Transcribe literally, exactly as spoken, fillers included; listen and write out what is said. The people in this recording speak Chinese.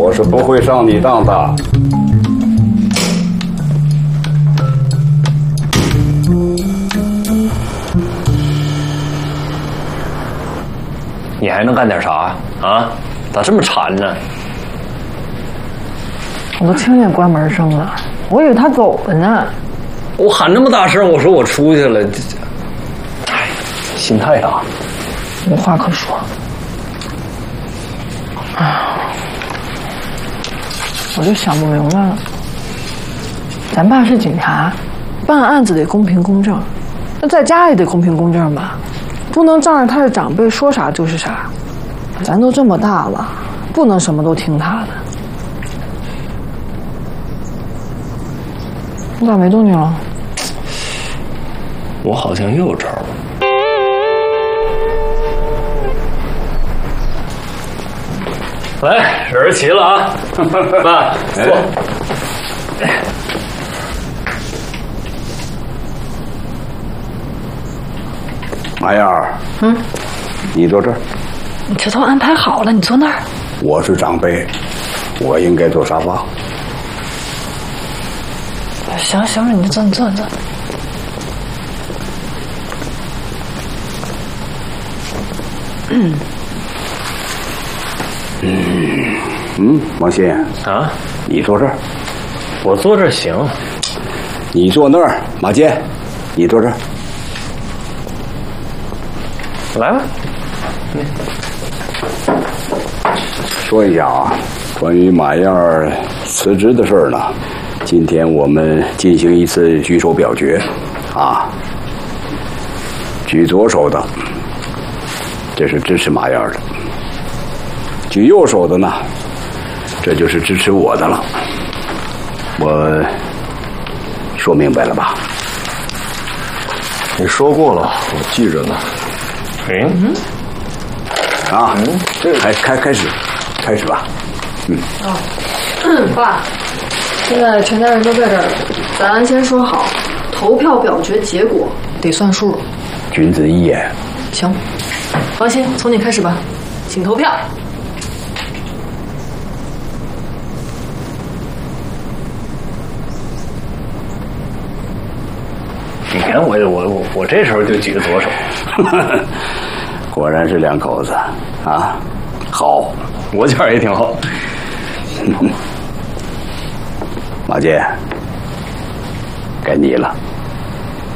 我是不会上你当的。 你还能干点啥啊？咋这么馋呢？ 我都听见关门声了，我以为他走了呢。 我喊那么大声，我说我出去了，这这，哎，心太大， 无话可说。哎，我就想不明白了。咱爸是警察，办案子得公平公正，那在家也得公平公正吧，不能仗着他是长辈说啥就是啥。咱都这么大了，不能什么都听他的。你咋没动静了？ 我好像又有招了。来，人齐了啊！爸，坐。 马燕儿，嗯，你坐这儿。 你这都安排好了，你坐那儿。 我是长辈，我应该坐沙发。 行行，你坐，你坐，你坐。 嗯嗯嗯，王鑫啊， 你坐这儿， 我坐这儿行。 你坐那儿，马坚，你坐这儿。 来吧。 嗯。说一下啊，关于马燕儿辞职的事儿呢，今天我们进行一次举手表决，啊，举左手的，这是支持马燕儿的；举右手的呢，这就是支持我的了。我说明白了吧？ 你说过了，我记着呢。 嗯。 啊，开开开始，开始吧。嗯。 啊，爸，现在全家人都在这儿，咱先说好，投票表决结果得算数。 君子一言。 行，王鑫，从你开始吧，请投票。 你看我我我我这时候就举个左手。 果然是两口子啊，好， 我觉儿也挺好。 马杰，该你了。